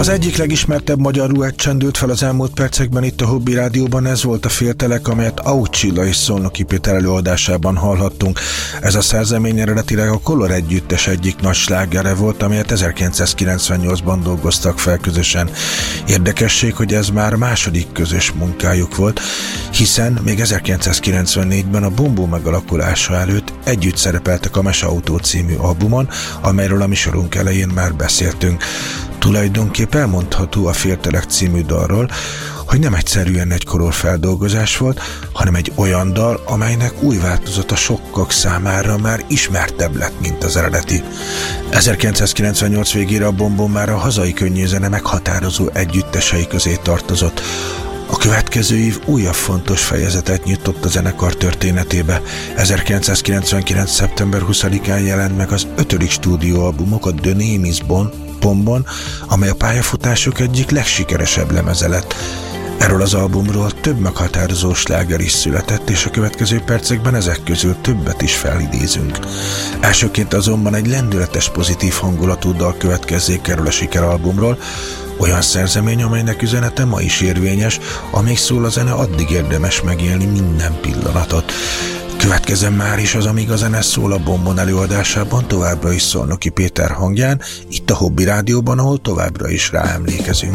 Az egyik legismertebb magyar duett csendült fel az elmúlt percekben itt a Hobby Rádióban, ez volt a Féltelek, amelyet Auth Csilla és Szolnoki Péter előadásában hallhattunk. Ez a szerzemény eredetileg a Color együttes egyik nagy slágere volt, amelyet 1998-ban dolgoztak fel közösen. Érdekesség, hogy ez már második közös munkájuk volt, hiszen még 1994-ben a Bombó megalakulása előtt együtt szerepeltek a Meseautó című albumon, amelyről a műsorunk elején már beszéltünk. Tulajdonképp elmondható a Féltelek című dalról, hogy nem egyszerűen egy kolorfeldolgozás volt, hanem egy olyan dal, amelynek új változata sokak számára már ismertebb lett, mint az eredeti. 1998 végére a Bombón már a hazai könnyűzene meghatározó együttesei közé tartozott. A következő év újabb fontos fejezetet nyitott a zenekar történetébe. 1999. szeptember 20-án jelent meg az 5. stúdióalbumok, a The Name Is Bombon, amely a pályafutásuk egyik legsikeresebb lemeze lett. Erről az albumról több meghatározó sláger is született, és a következő percekben ezek közül többet is felidézünk. Elsőként azonban egy lendületes, pozitív hangulatú dal következzék erről a sikeralbumról, olyan szerzemény, amelynek üzenete ma is érvényes, amíg szól a zene, addig érdemes megélni minden pillanatot. Következzen már is az Amíg a zene szól a Bombon előadásában, továbbra is Szolnoki Péter hangján, itt a Hobby Rádióban, ahol továbbra is ráemlékezünk.